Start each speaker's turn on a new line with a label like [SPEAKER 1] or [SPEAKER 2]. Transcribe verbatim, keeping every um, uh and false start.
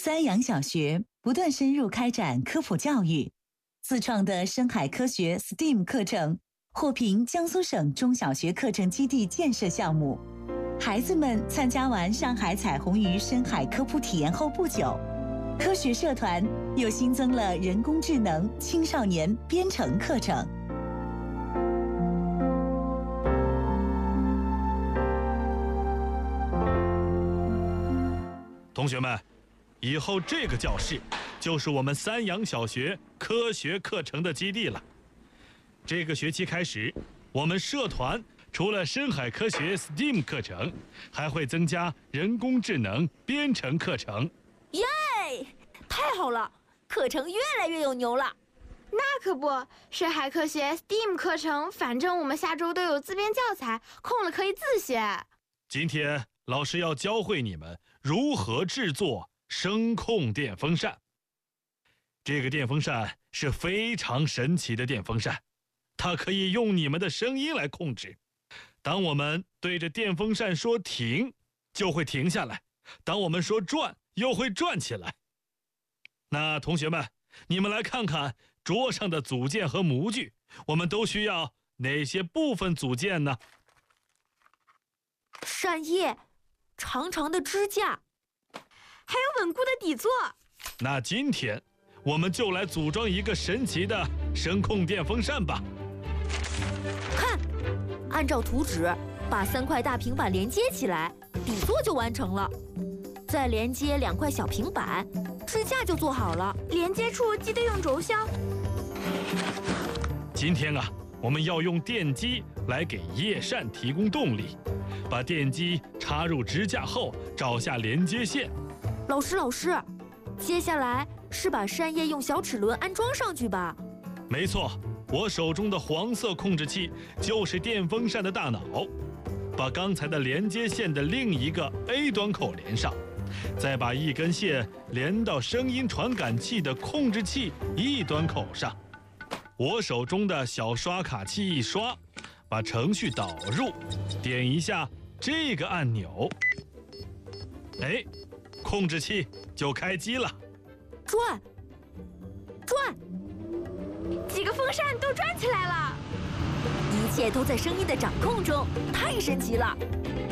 [SPEAKER 1] 三阳小学不断深入开展科普教育，自创的深海科学 S T E A M 课程获评江苏省中小学课程基地建设项目。孩子们参加完上海彩虹鱼深海科普体验后不久，科学社团又新增了人工智能青少年编程课程。
[SPEAKER 2] 同学们，以后这个教室就是我们三阳小学科学课程的基地了。这个学期开始，我们社团除了深海科学 S T E A M 课程，还会增加人工智能编程课程。
[SPEAKER 3] 耶！太好了，课程越来越有牛了。
[SPEAKER 4] 那可不，深海科学 S T E A M 课程，反正我们下周都有自编教材，空了可以自学。
[SPEAKER 2] 今天老师要教会你们如何制作声控电风扇。这个电风扇是非常神奇的电风扇，它可以用你们的声音来控制。当我们对着电风扇说停，就会停下来；当我们说转，又会转起来。那同学们，你们来看看桌上的组件和模具，我们都需要哪些部分组件呢？
[SPEAKER 3] 扇叶，长长的支架，
[SPEAKER 4] 还有稳固的底座。
[SPEAKER 2] 那今天我们就来组装一个神奇的声控电风扇吧。
[SPEAKER 3] 看，按照图纸把三块大平板连接起来，底座就完成了。再连接两块小平板，支架就做好了。
[SPEAKER 4] 连接处记得用轴销。
[SPEAKER 2] 今天啊，我们要用电机来给叶扇提供动力。把电机插入支架后，找下连接线。
[SPEAKER 3] 老师，老师，接下来是把扇叶用小齿轮安装上去吧？
[SPEAKER 2] 没错，我手中的黄色控制器就是电风扇的大脑。把刚才的连接线的另一个 A 端口连上，再把一根线连到声音传感器的控制器 E 端口上。我手中的小刷卡器一刷，把程序导入，点一下这个按钮，哎，控制器就开机了。
[SPEAKER 3] 转，转，
[SPEAKER 4] 几个风扇都转起来了。
[SPEAKER 3] 一切都在声音的掌控中，太神奇了。